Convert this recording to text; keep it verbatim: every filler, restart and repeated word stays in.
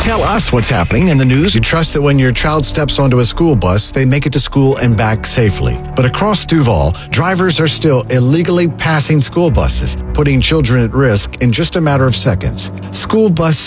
tell us what's happening in the news. You trust that when your child steps onto a school bus, they make it to school and back safely. But across Duval, drivers are still illegally passing school buses, putting children at risk in just a matter of seconds. School bus